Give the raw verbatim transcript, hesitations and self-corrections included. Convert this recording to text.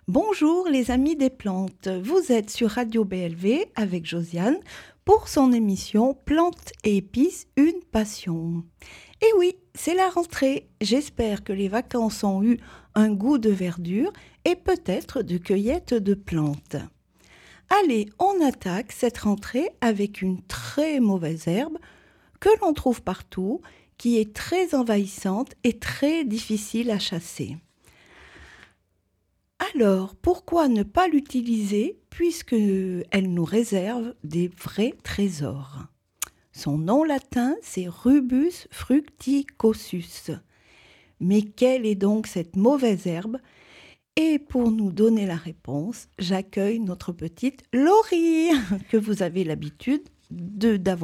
Bonjour les amis des plantes, vous êtes sur Radio B L V avec Josiane pour son émission Plantes et épices, une passion. Et oui, c'est la rentrée, j'espère que les vacances ont eu un goût de verdure et peut-être de cueillette de plantes. Allez, on attaque cette rentrée avec une très mauvaise herbe que l'on trouve partout, qui est très envahissante et très difficile à chasser. Alors, pourquoi ne pas l'utiliser puisque elle nous réserve des vrais trésors? Son nom latin, c'est Rubus fructicosus. Mais quelle est donc cette mauvaise herbe? Et pour nous donner la réponse, j'accueille notre petite Laurie, que vous avez l'habitude de, d'avoir